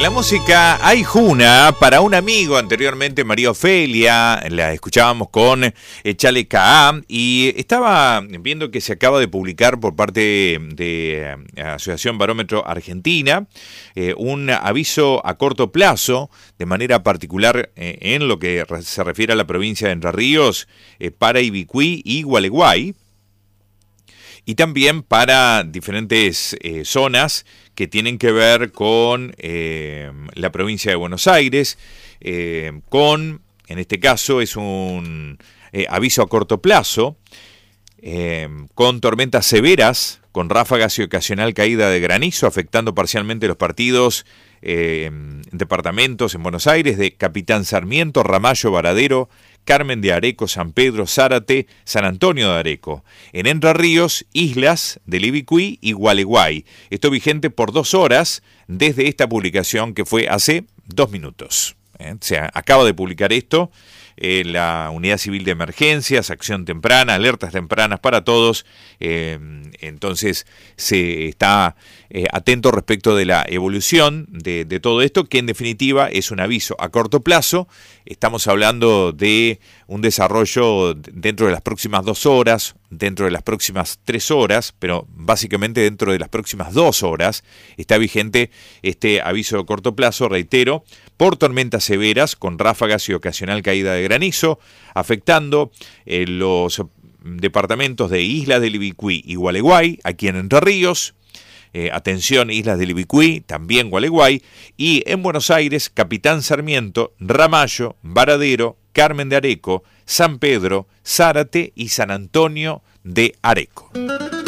la música Hay Juna para un amigo, anteriormente María Ofelia, la escuchábamos con Chale K.A. y estaba viendo que se acaba de publicar por parte de Asociación Barómetro Argentina un aviso a corto plazo, de manera particular en lo que se refiere a la provincia de Entre Ríos, para Ibicuí y Gualeguay, y también para diferentes zonas que tienen que ver con la provincia de Buenos Aires, en este caso es un aviso a corto plazo, con tormentas severas, con ráfagas y ocasional caída de granizo, afectando parcialmente los partidos departamentos en Buenos Aires de Capitán Sarmiento, Ramallo, Varadero, Carmen de Areco, San Pedro, Zárate, San Antonio de Areco. En Entre Ríos, islas del Ibicuí y Gualeguay. Esto vigente por 2 horas desde esta publicación que fue hace 2 minutos. Se acaba de publicar esto. La Unidad Civil de Emergencias, Acción Temprana, alertas tempranas para todos. Entonces se está atento respecto de la evolución de todo esto, que en definitiva es un aviso a corto plazo. Estamos hablando de un desarrollo dentro de las próximas 2 horas, dentro de las próximas 3 horas, pero básicamente dentro de las próximas 2 horas está vigente este aviso a corto plazo, reitero, por tormentas severas con ráfagas y ocasional caída de granizo, afectando los departamentos de Islas del Ibicuí y Gualeguay, aquí en Entre Ríos. Atención, Islas del Ibicuí, también Gualeguay, y en Buenos Aires, Capitán Sarmiento, Ramallo, Varadero, Carmen de Areco, San Pedro, Zárate y San Antonio de Areco.